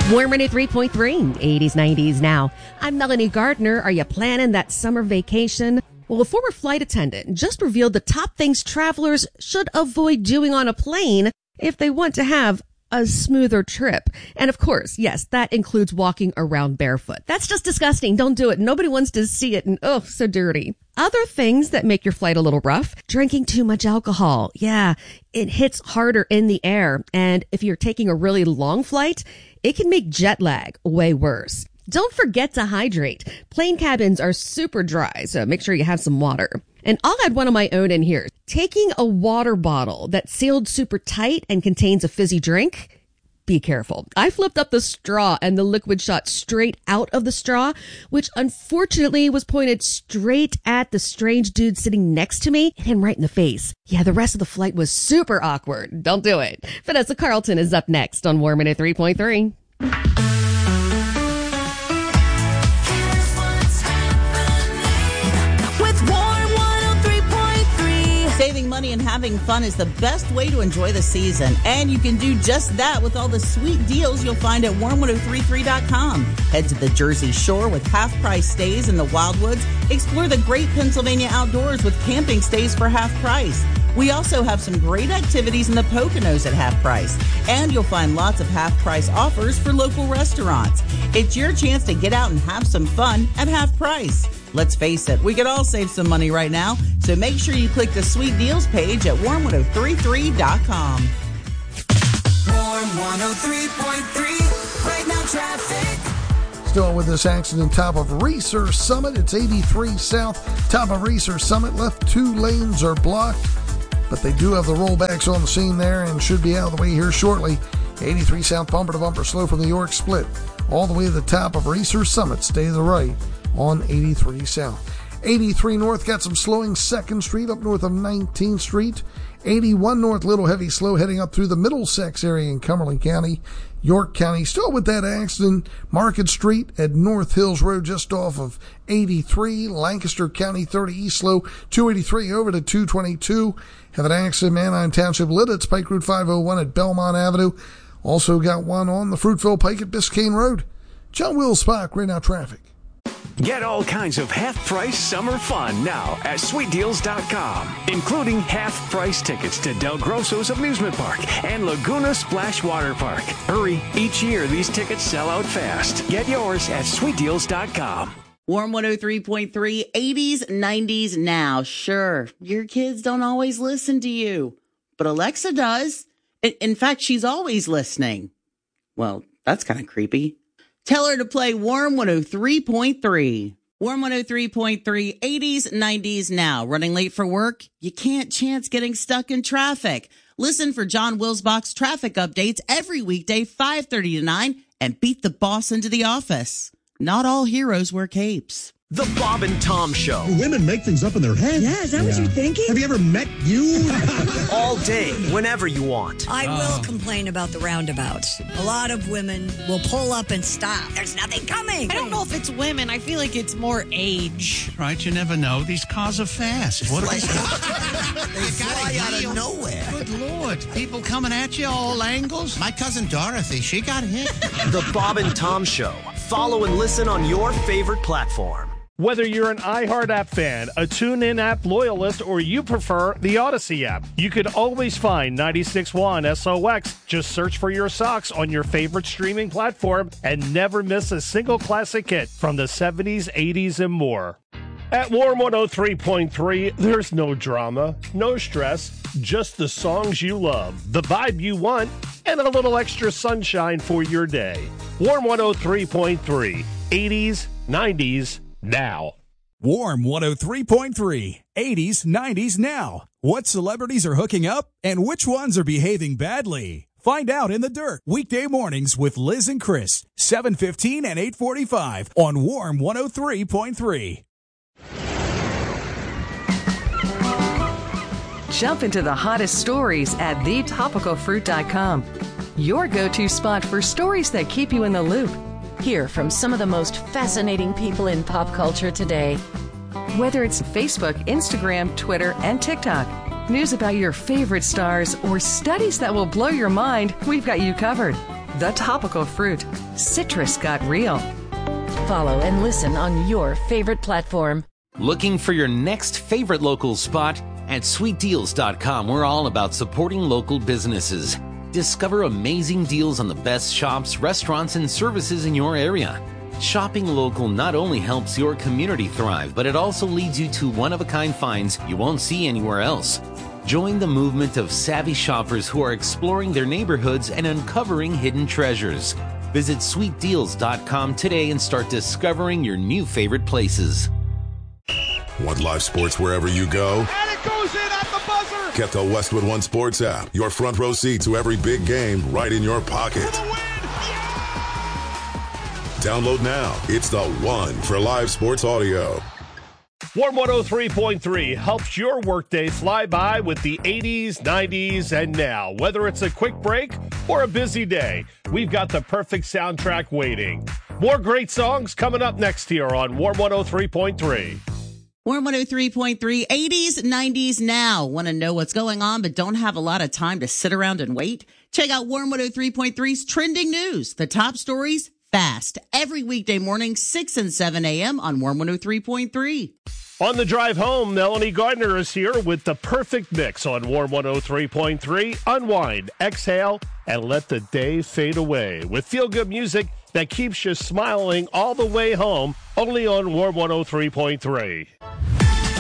Warm 3.3, 80s, 90s now. I'm Melanie Gardner. Are you planning that summer vacation? Well, a former flight attendant just revealed the top things travelers should avoid doing on a plane if they want to have a smoother trip. And of course, yes, that includes walking around barefoot. That's just disgusting. Don't do it. Nobody wants to see it. And oh, so dirty. Other things that make your flight a little rough: drinking too much alcohol. Yeah, it hits harder in the air. And if you're taking a really long flight, it can make jet lag way worse. Don't forget to hydrate. Plane cabins are super dry, so make sure you have some water. And I'll add one of my own in here. Taking a water bottle that's sealed super tight and contains a fizzy drink, be careful. I flipped up the straw and the liquid shot straight out of the straw, which unfortunately was pointed straight at the strange dude sitting next to me. It hit him right in the face. Yeah, the rest of the flight was super awkward. Don't do it. Vanessa Carlton is up next on Warm 3.3. Saving money and having fun is the best way to enjoy the season. And you can do just that with all the sweet deals you'll find at warm1033.com. Head to the Jersey Shore with half-price stays in the Wildwoods. Explore the great Pennsylvania outdoors with camping stays for half price. We also have some great activities in the Poconos at half price. And you'll find lots of half-price offers for local restaurants. It's your chance to get out and have some fun at half price. Let's face it, we could all save some money right now, so make sure you click the Sweet Deals page at warm1033.com. Warm 103.3, right now traffic. Still with this accident, top of Research Summit. It's 83 South, top of Research Summit. Left 2 lanes are blocked, but they do have the rollbacks on the scene there and should be out of the way here shortly. 83 South, bumper to bumper slow from the York Split all the way to the top of Research Summit. Stay to the right on 83 South. 83 North got some slowing 2nd Street up north of 19th Street. 81 North, little heavy slow heading up through the Middlesex area in Cumberland County. York County still with that accident. Market Street at North Hills Road just off of 83. Lancaster County 30 East slow 283 over to 222. Have an accident, Manheim Township Lidditz, Pike Route 501 at Belmont Avenue. Also got one on the Fruitville Pike at Biscayne Road. John Will Spock, right now traffic. Get all kinds of half-price summer fun now at SweetDeals.com, including half-price tickets to Del Grosso's Amusement Park and Laguna Splash Water Park. Hurry, each year these tickets sell out fast. Get yours at SweetDeals.com. Warm 103.3, 80s, 90s now. Sure, your kids don't always listen to you, but Alexa does. In fact, she's always listening. Well, that's kind of creepy. Tell her to play Warm 103.3. Warm 103.3, 80s, 90s now. Running late for work? You can't chance getting stuck in traffic. Listen for John Wilsbach's traffic updates every weekday, 5:30 to 9, and beat the boss into the office. Not all heroes wear capes. The Bob and Tom Show. Women make things up in their head. Yeah, is that what you're thinking? Have you ever met you? All day, whenever you want. I will complain about the roundabouts. A lot of women will pull up and stop. There's nothing coming. I don't know if it's women. I feel like it's more age. Right, you never know. These cars are fast. What They fly out of nowhere. Good Lord. People coming at you all angles. My cousin Dorothy, she got hit. The Bob and Tom Show. Follow and listen on your favorite platform. Whether you're an iHeart app fan, a TuneIn app loyalist, or you prefer the Odyssey app, you can always find 96.1 SOX. Just search for your socks on your favorite streaming platform and never miss a single classic hit from the 70s, 80s, and more. At Warm 103.3, there's no drama, no stress, just the songs you love, the vibe you want, and a little extra sunshine for your day. Warm 103.3, 80s, 90s, now. Warm 103.3, 80s, 90s now. What celebrities are hooking up and which ones are behaving badly? Find out in the dirt. Weekday mornings with Liz and Chris, 7:15 and 8:45 on Warm 103.3. Jump into the hottest stories at thetopicalfruit.com. Your go-to spot for stories that keep you in the loop. Hear from some of the most fascinating people in pop culture today. Whether it's Facebook, Instagram, Twitter, and TikTok, news about your favorite stars, or studies that will blow your mind, we've got you covered. The Topical Fruit. Citrus got real. Follow and listen on your favorite platform. Looking for your next favorite local spot? At sweetdeals.com, we're all about supporting local businesses. Discover amazing deals on the best shops, restaurants, and services in your area. Shopping local not only helps your community thrive, but it also leads you to one-of-a-kind finds you won't see anywhere else. Join the movement of savvy shoppers who are exploring their neighborhoods and uncovering hidden treasures. Visit sweetdeals.com today and start discovering your new favorite places. Want live sports wherever you go? And it goes in at the buzzer! Get the Westwood One Sports app. Your front row seat to every big game right in your pocket. Download now. It's the one for live sports audio. Warm 103.3 helps your workday fly by with the 80s, 90s, and now. Whether it's a quick break or a busy day, we've got the perfect soundtrack waiting. More great songs coming up next here on Warm 103.3. Warm 103.3, 80s, 90s now. Want to know what's going on but don't have a lot of time to sit around and wait? Check out Warm 103.3's Trending News, the top stories fast. Every weekday morning, 6 and 7 a.m. on Warm 103.3. On the drive home, Melanie Gardner is here with the perfect mix on Warm 103.3. Unwind, exhale, and let the day fade away with feel-good music that keeps you smiling all the way home, only on Warm 103.3.